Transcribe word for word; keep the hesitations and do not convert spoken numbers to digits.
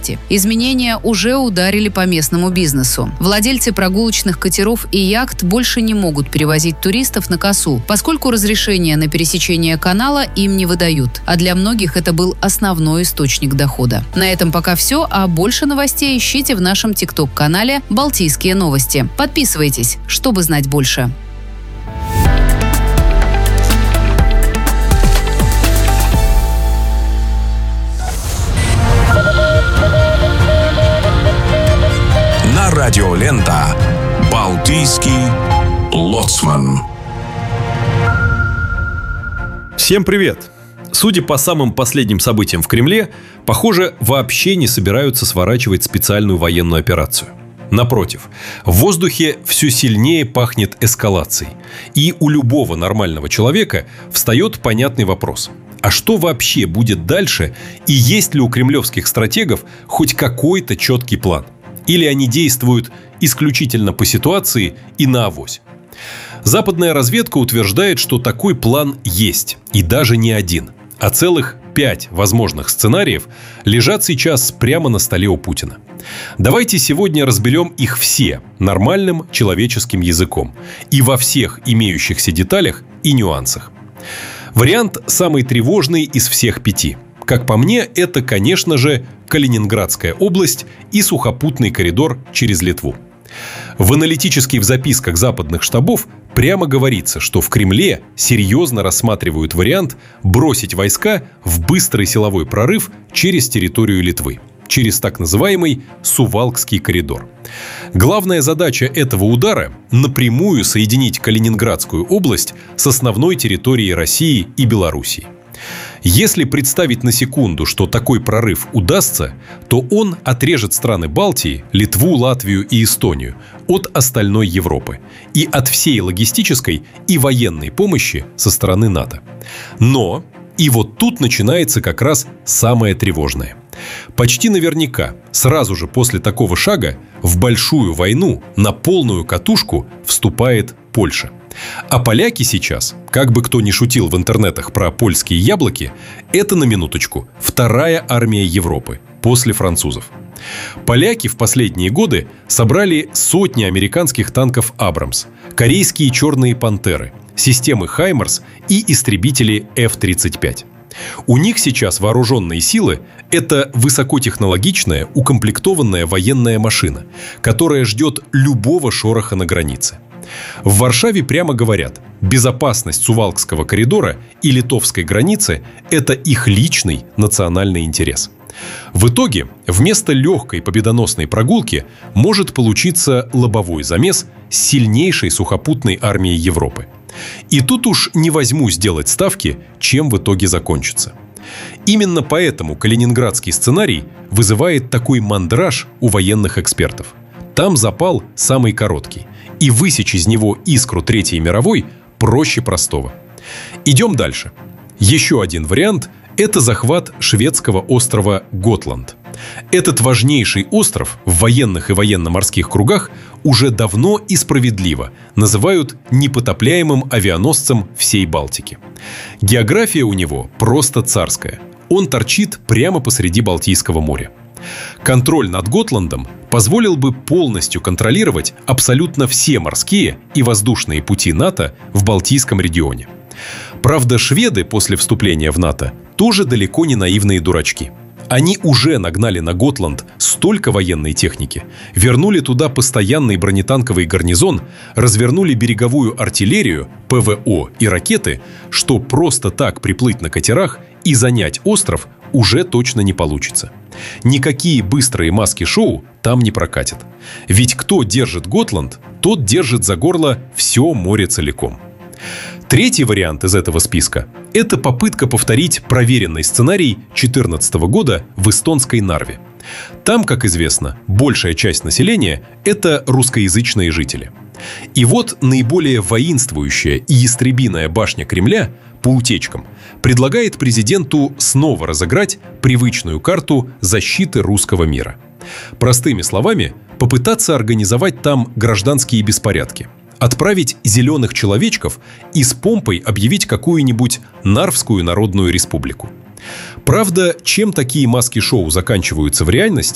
новости. Изменения уже ударили по местному бизнесу. Владельцы прогулочных катеров и яхт больше не могут перевозить туристов на косу, поскольку разрешения на пересечение канала им не выдают. А для многих это был основной источник дохода. На этом пока все, а больше новостей ищите в нашем тикток-канале «Балтийские новости». Подписывайтесь, чтобы знать больше. Радиолента «Балтийский лоцман». Всем привет! Судя по самым последним событиям в Кремле, похоже, вообще не собираются сворачивать специальную военную операцию. Напротив, в воздухе все сильнее пахнет эскалацией. И у любого нормального человека встает понятный вопрос. А что вообще будет дальше, и есть ли у кремлевских стратегов хоть какой-то четкий план? Или они действуют исключительно по ситуации и наавось? Западная разведка утверждает, что такой план есть, и даже не один, а целых пять возможных сценариев лежат сейчас прямо на столе у Путина. Давайте сегодня разберем их все нормальным человеческим языком и во всех имеющихся деталях и нюансах. Вариант самый тревожный из всех пяти. Как по мне, это, конечно же, Калининградская область и сухопутный коридор через Литву. В аналитических записках западных штабов прямо говорится, что в Кремле серьезно рассматривают вариант бросить войска в быстрый силовой прорыв через территорию Литвы, через так называемый Сувалкский коридор. Главная задача этого удара – напрямую соединить Калининградскую область с основной территорией России и Белоруссии. Если представить на секунду, что такой прорыв удастся, то он отрежет страны Балтии, Литву, Латвию и Эстонию от остальной Европы и от всей логистической и военной помощи со стороны НАТО. Но, и вот тут начинается как раз самое тревожное. Почти наверняка, сразу же после такого шага, в большую войну на полную катушку вступает Польша. А поляки сейчас, как бы кто ни шутил в интернетах про польские яблоки, это, на минуточку, вторая армия Европы после французов. Поляки в последние годы собрали сотни американских танков «Абрамс», корейские «Черные пантеры», системы «Хаймарс» и истребители эф тридцать пять. У них сейчас вооруженные силы – это высокотехнологичная, укомплектованная военная машина, которая ждет любого шороха на границе. В Варшаве прямо говорят, безопасность Сувалкского коридора и литовской границы – это их личный национальный интерес. В итоге, вместо легкой победоносной прогулки может получиться лобовой замес с сильнейшей сухопутной армией Европы. И тут уж не возьму сделать ставки, чем в итоге закончится. Именно поэтому калининградский сценарий вызывает такой мандраж у военных экспертов. Там запал самый короткий, и высечь из него искру Третьей мировой проще простого. Идем дальше. Еще один вариант – это захват шведского острова Готланд. Этот важнейший остров в военных и военно-морских кругах уже давно и справедливо называют непотопляемым авианосцем всей Балтики. География у него просто царская. Он торчит прямо посреди Балтийского моря. Контроль над Готландом позволил бы полностью контролировать абсолютно все морские и воздушные пути НАТО в Балтийском регионе. Правда, шведы после вступления в НАТО тоже далеко не наивные дурачки. Они уже нагнали на Готланд столько военной техники, вернули туда постоянный бронетанковый гарнизон, развернули береговую артиллерию, ПВО и ракеты, что просто так приплыть на катерах и занять остров уже точно не получится. Никакие быстрые маски-шоу там не прокатят. Ведь кто держит Готланд, тот держит за горло все море целиком. Третий вариант из этого списка – это попытка повторить проверенный сценарий две тысячи четырнадцатого года в эстонской Нарве. Там, как известно, большая часть населения – это русскоязычные жители. И вот наиболее воинствующая и ястребиная башня Кремля по утечкам предлагает президенту снова разыграть привычную карту защиты русского мира. Простыми словами, попытаться организовать там гражданские беспорядки, отправить зеленых человечков и с помпой объявить какую-нибудь Нарвскую народную республику. Правда, чем такие маски-шоу заканчиваются в реальности,